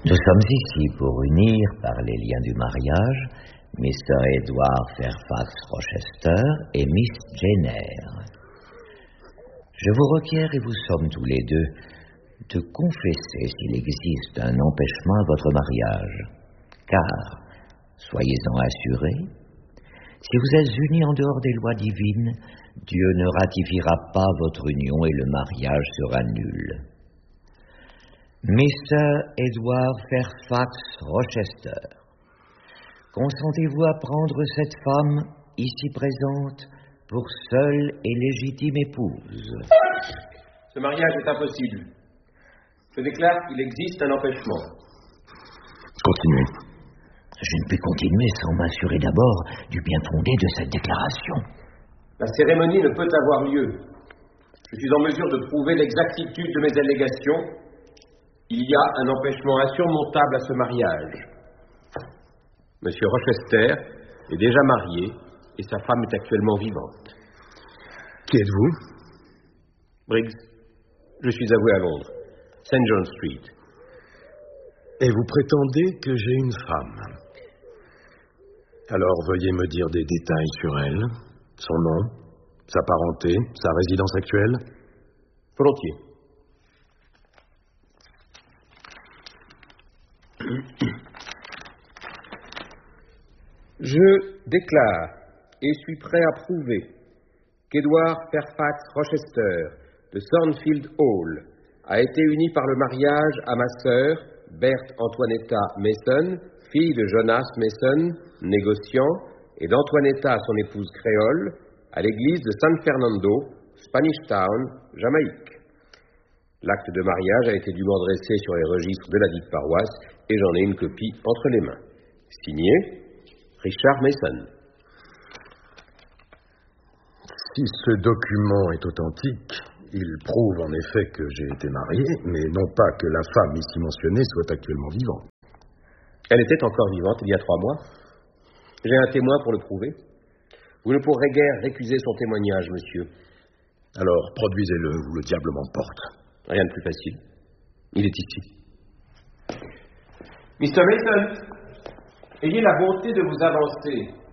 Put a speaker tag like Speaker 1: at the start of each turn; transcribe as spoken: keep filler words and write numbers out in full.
Speaker 1: Nous sommes ici pour unir par les liens du mariage mister Edward Fairfax Rochester et Miss Jane Eyre. Je vous requiers, et vous sommes tous les deux, de confesser s'il existe un empêchement à votre mariage. Car, soyez-en assurés, si vous êtes unis en dehors des lois divines, Dieu ne ratifiera pas votre union et le mariage sera nul. mister Edward Fairfax Rochester, consentez-vous à prendre cette femme ici présente pour seule et légitime épouse?
Speaker 2: Ce mariage est impossible. Je déclare qu'il existe un empêchement.
Speaker 3: Continuez.
Speaker 1: Je ne puis continuer sans m'assurer d'abord du bien fondé de cette déclaration.
Speaker 2: La cérémonie ne peut avoir lieu. Je suis en mesure de prouver l'exactitude de mes allégations. Il y a un empêchement insurmontable à ce mariage. Monsieur Rochester est déjà marié et sa femme est actuellement vivante.
Speaker 3: Qui êtes-vous?
Speaker 2: Briggs, je suis avoué à Londres, Saint John Street.
Speaker 3: Et vous prétendez que j'ai une femme. Alors veuillez me dire des détails sur elle, son nom, sa parenté, sa résidence actuelle.
Speaker 2: Volontiers. Je déclare et suis prêt à prouver qu'Edward Fairfax Rochester de Thornfield Hall a été uni par le mariage à ma sœur, Berthe Antoinetta Mason, fille de Jonas Mason, négociant, et d'Antoinetta, son épouse créole, à l'église de San Fernando, Spanish Town, Jamaïque. L'acte de mariage a été dûment dressé sur les registres de la dite paroisse et j'en ai une copie entre les mains. Signé Richard Mason.
Speaker 3: Si ce document est authentique, il prouve en effet que j'ai été marié, mais non pas que la femme ici mentionnée soit actuellement vivante.
Speaker 2: Elle était encore vivante il y a trois mois. J'ai un témoin pour le prouver. Vous ne pourrez guère récuser son témoignage, monsieur.
Speaker 3: Alors, produisez-le, ou le diable m'emporte.
Speaker 2: Rien de plus facile. Il est ici. mister Mason, ayez la bonté de vous avancer.